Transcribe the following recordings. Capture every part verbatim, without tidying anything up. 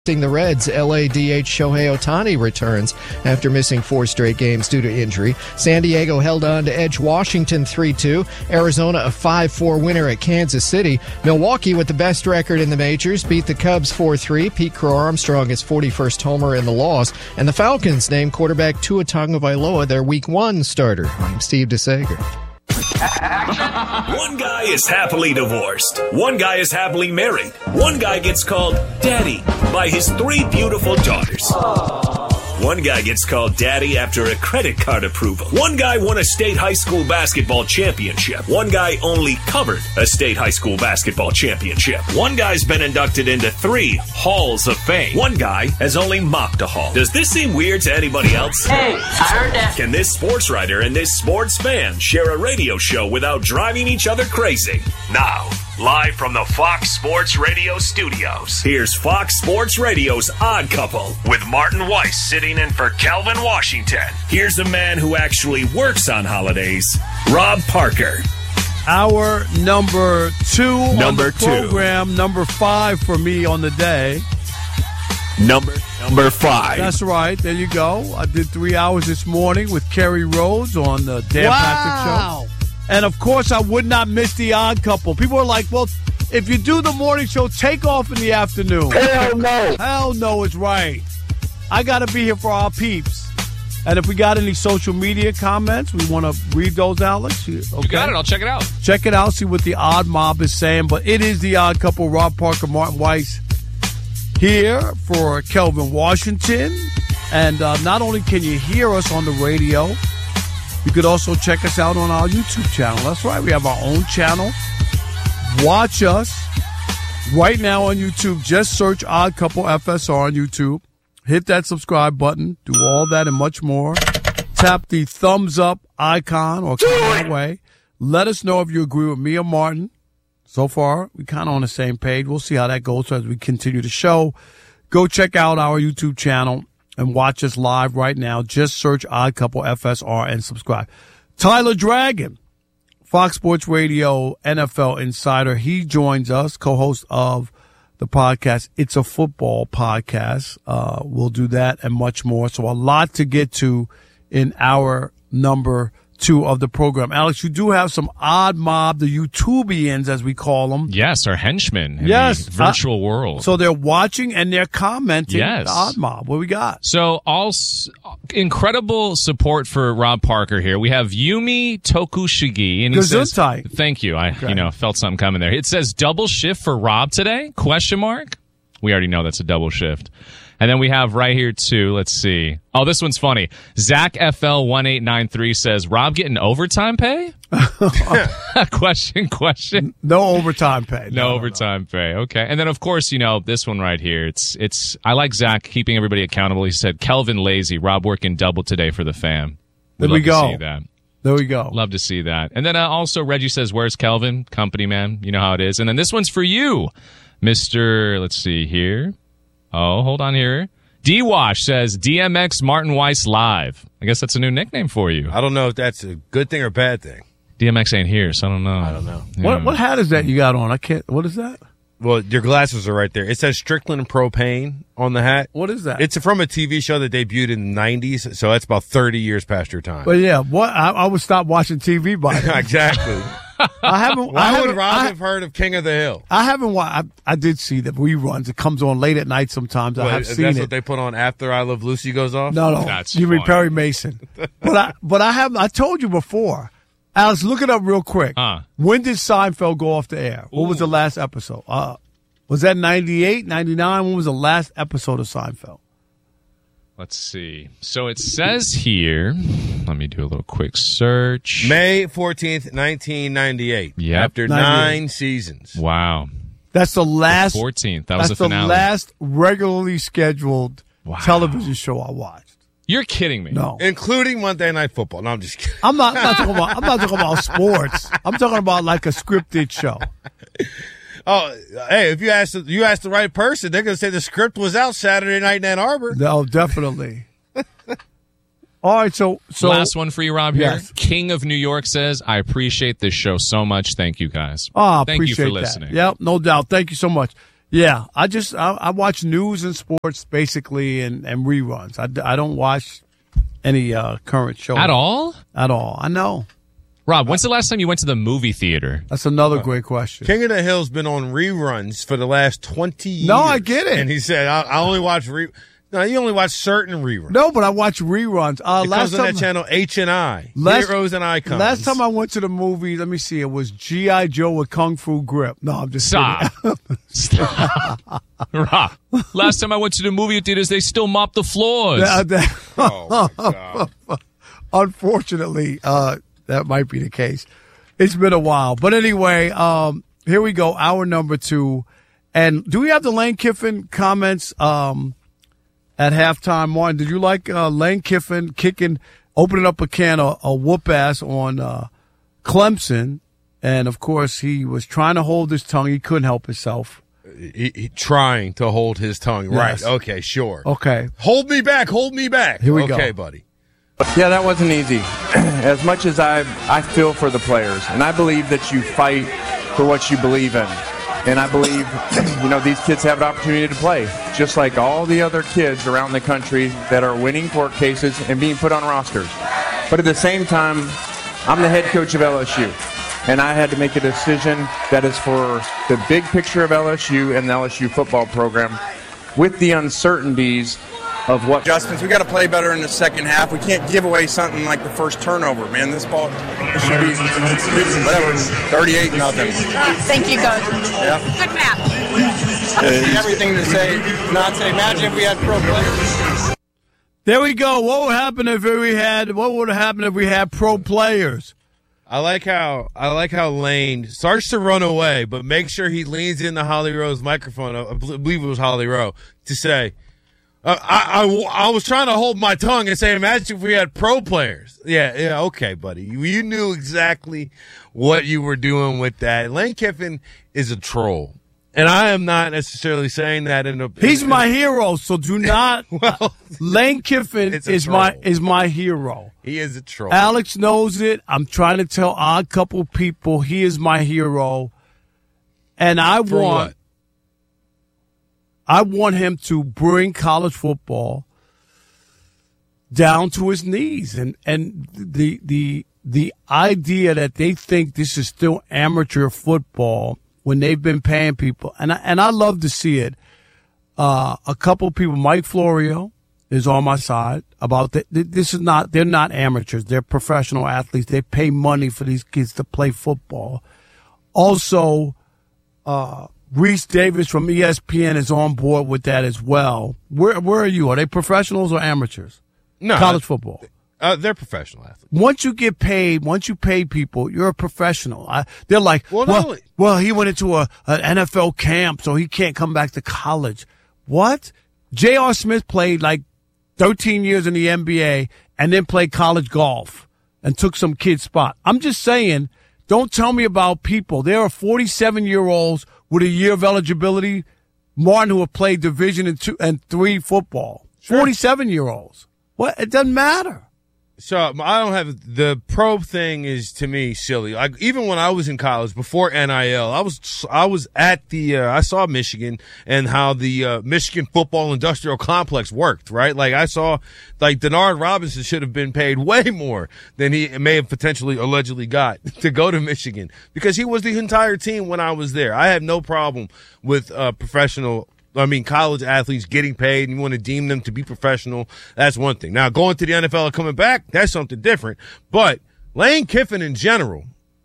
The Reds, L A D H Shohei Ohtani returns after missing four straight games due to injury. San Diego held on to edge Washington three two. Arizona a five four winner at Kansas City. Milwaukee, with the best record in the majors, beat the Cubs four three. Pete Crow Armstrong his forty-first homer in the loss. And the Falcons named quarterback Tua Tagovailoa their week one starter. I'm Steve DeSager. One guy is happily divorced. One guy is happily married. One guy gets called daddy by his three beautiful daughters. Aww. One guy gets called daddy after a credit card approval. One guy won a state high school basketball championship. One guy only covered a state high school basketball championship. One guy's been inducted into three halls of fame. One guy has only mopped a hall. Does this seem weird to anybody else? Hey, I heard that. Can this sports writer and this sports fan share a radio show without driving each other crazy? Now, live from the Fox Sports Radio studios, here's Fox Sports Radio's Odd Couple with Martin Weiss sitting in for Calvin Washington. Here's a man who actually works on holidays, Rob Parker. Our number two number on the program, two. number five for me on the day. Number number five. That's right. There you go. I did three hours this morning with Kerry Rhodes on the Dan wow. Patrick Show. And, of course, I would not miss the Odd Couple. People are like, well, if you do the morning show, take off in the afternoon. Hell no. Hell no is right. I got to be here for our peeps. And if we got any social media comments, we want to read those out. Let's see. Okay. You got it. I'll check it out. Check it out. See what the Odd Mob is saying. But it is the Odd Couple, Rob Parker, Martin Weiss, here for Kelvin Washington. And uh, not only can you hear us on the radio, you could also check us out on our YouTube channel. That's right. We have our own channel. Watch us right now on YouTube. Just search Odd Couple F S R on YouTube. Hit that subscribe button. Do all that and much more. Tap the thumbs up icon or comment away. Let us know if you agree with me or Martin. So far, we're kind of on the same page. We'll see how that goes as we continue the show. Go check out our YouTube channel and watch us live right now. Just search Odd Couple F S R and subscribe. Tyler Dragon, Fox Sports Radio N F L Insider. He joins us, co-host of the podcast. It's a football podcast. Uh, we'll do that and much more. So a lot to get to in our number two of the program. Alex, you do have some Odd Mob, the YouTubians, as we call them. Yes, our henchmen in yes, the virtual uh, world. So they're watching and they're commenting. Yes. The Odd Mob. What we got? So all s- incredible support for Rob Parker here. We have Yumi Tokushigi. And he says, Gesundheit. thank you. I, okay. you know, felt something coming there. It says double shift for Rob today? Question mark? We already know that's a double shift. And then we have right here, too, let's see. Oh, this one's funny. Zach F L one eight nine three says, Rob getting overtime pay? question, question. No overtime pay. No, no overtime no. pay. Okay. And then, of course, you know, this one right here. It's, it's, I like Zach keeping everybody accountable. He said, Kelvin lazy. Rob working double today for the fam. There We'd we love go. to see that. There we go. Love to see that. And then uh, also Reggie says, where's Kelvin? Company man. You know how it is. And then this one's for you, Mister Let's see here. Oh, hold on here. D-Wash says, D M X Martin Weiss live. I guess that's a new nickname for you. I don't know if that's a good thing or bad thing. D M X ain't here, so I don't know. I don't know. Yeah. What what hat is that you got on? I can't. What is that? Well, your glasses are right there. It says Strickland Propane on the hat. What is that? It's from a T V show that debuted in the nineties, so that's about thirty years past your time. But yeah, what I, I would stop watching T V by then. Exactly. I haven't. Why I would haven't, Rob I, have heard of King of the Hill? I haven't watched. I, I did see the reruns. It comes on late at night sometimes. I Well, have seen that's it. what they put on after I Love Lucy goes off? No, no. That's you mean fine. Perry Mason? but I but I have. I told you before. Alex, look it up real quick. Huh. When did Seinfeld go off the air? What was the last episode? Uh, was that ninety-eight, ninety-nine? When was the last episode of Seinfeld? Let's see. So it says here, let me do a little quick search. May fourteenth, nineteen ninety-eight. Yep. After ninety-eight. nine seasons. Wow. That's the last. fourteenth. That was that's the finale. the last regularly scheduled Wow. television show I watched. You're kidding me. No, Including Monday Night Football. No, I'm just kidding. I'm not, I'm not talking about. I'm not talking about sports. I'm talking about like a scripted show. Oh, hey, if you ask the, you ask the right person, they're going to say the script was out Saturday night in Ann Arbor. No, definitely. All right, so so Last one for you, Rob, here. Yes. King of New York says, I appreciate this show so much. Thank you, guys. Ah, Thank you appreciate for that. listening. Yep, no doubt. Thank you so much. Yeah, I just I, I watch news and sports basically and, and reruns. I, I don't watch any uh, current shows At all? At all. I know. Rob, when's the last time you went to the movie theater? That's another uh, great question. King of the Hill's been on reruns for the last twenty years. No, I get it. And he said, I, I only watch re. No, you only watch certain reruns. No, but I watch reruns. Uh, it last comes on time, that channel, H and I, last, Heroes and Icons. Last time I went to the movie, let me see, it was G I. Joe with Kung Fu Grip. No, I'm just Stop. Stop. Rob, last time I went to the movie theaters, they still mop the floors. That, that, oh, my God. Unfortunately, uh, that might be the case. It's been a while. But anyway, um, here we go, hour number two. And do we have the Lane Kiffin comments um, at halftime? Martin, did you like uh, Lane Kiffin kicking, opening up a can of a whoop ass on uh, Clemson? And, of course, he was trying to hold his tongue. He couldn't help himself. He, he, trying to hold his tongue. Yes. Right. Okay, sure. Okay. Hold me back. Hold me back. Here we okay, go. Okay, buddy. Yeah, that wasn't easy. As much as I I feel for the players, and I believe that you fight for what you believe in. And I believe, you know, these kids have an opportunity to play, just like all the other kids around the country that are winning court cases and being put on rosters. But at the same time, I'm the head coach of L S U, and I had to make a decision that is for the big picture of L S U and the L S U football program with the uncertainties of what adjustments. We got to play better in the second half. We can't give away something like the first turnover, man. This ball this should be whatever, thirty-eight nothing. Thank you, Coach. Yeah. Good match. Uh, everything to say, not say. Imagine if we had pro players. There we go. What would happen if we had? What would happen if we had pro players? I like how I like how Lane starts to run away, but make sure he leans into Holly Rowe's microphone. I believe it was Holly Rowe to say. Uh, I, I, I was trying to hold my tongue and say, imagine if we had pro players. Yeah, yeah, okay, buddy. You, you knew exactly what you were doing with that. Lane Kiffin is a troll. And I am not necessarily saying that in a... He's in, my hero, so do not... well, Lane Kiffin is troll. my is my hero. He is a troll. Alex knows it. I'm trying to tell Odd Couple people he is my hero. And I For want... what? I want him to bring college football down to his knees, and and the the the idea that they think this is still amateur football when they've been paying people, and I, and I love to see it. Uh, a couple of people, Mike Florio is on my side about that. This is not, they're not amateurs. They're professional athletes. They pay money for these kids to play football. Also, uh, Reese Davis from E S P N is on board with that as well. Where where are you? Are they professionals or amateurs? No. College football. Uh, they're professional athletes. Once you get paid, once you pay people, you're a professional. I, they're like, well, well, no. well, he went into a an N F L camp, so he can't come back to college. What? J R. Smith played like thirteen years in the N B A and then played college golf and took some kid's spot. I'm just saying, don't tell me about people. There are forty-seven-year-olds with a year of eligibility, Martin, who have played Division and two and three football. Sure. forty-seven-year-olds. What? It doesn't matter. So I don't have the pro thing is to me silly. Like even when I was in college before N I L, I was I was at the uh, I saw Michigan and how the uh, Michigan football industrial complex worked. Right, like I saw like Denard Robinson should have been paid way more than he may have potentially allegedly got to go to Michigan because he was the entire team when I was there. I have no problem with uh, professional. I mean, college athletes getting paid and you want to deem them to be professional, that's one thing. Now, going to the N F L and coming back, that's something different. But Lane Kiffin in general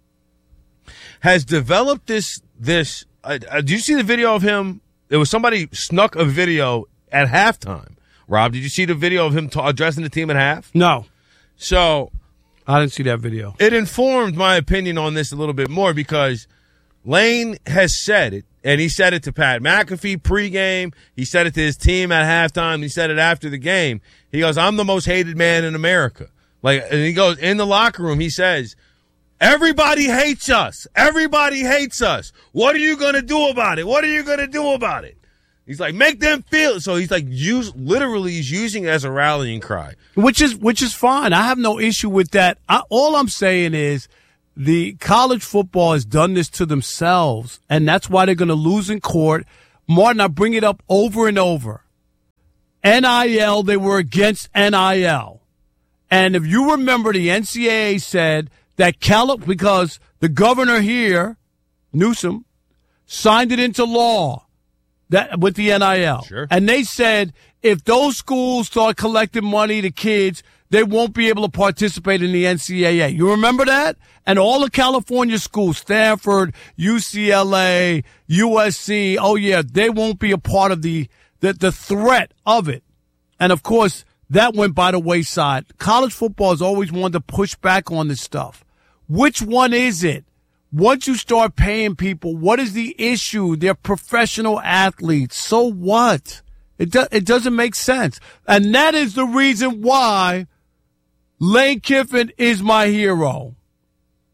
has developed this, this, uh, uh, do you see the video of him? It was somebody snuck a video at halftime. Rob, did you see the video of him t- addressing the team at half? No. So. I didn't see that video. It informed my opinion on this a little bit more because Lane has said it. And he said it to Pat McAfee pregame. He said it to his team at halftime. He said it after the game. He goes, I'm the most hated man in America. Like, and he goes, in the locker room, he says, everybody hates us. Everybody hates us. What are you going to do about it? What are you going to do about it? He's like, make them feel it. So he's like, use, literally, he's using it as a rallying cry. Which is, which is fine. I have no issue with that. I, all I'm saying is, the college football has done this to themselves, and that's why they're going to lose in court. Martin, I bring it up over and over. N I L, they were against N I L. And if you remember, the N C double A said that Cal, because the governor here, Newsom, signed it into law that with the N I L. Sure. And they said if those schools start collecting money to kids, they won't be able to participate in the N C double A. You remember that? And all the California schools, Stanford, U C L A, U S C, oh, yeah, they won't be a part of the, the, the threat of it. And, of course, that went by the wayside. College football has always wanted to push back on this stuff. Which one is it? Once you start paying people, what is the issue? They're professional athletes. So what? It, do, it doesn't make sense. And that is the reason why Lane Kiffin is my hero.